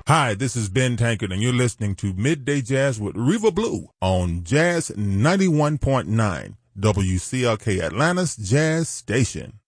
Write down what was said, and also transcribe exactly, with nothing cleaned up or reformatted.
Hi, this is Ben Tankard, and you're listening to Midday Jazz with Reva Blue on Jazz ninety-one point nine, W C L K Atlanta's Jazz Station.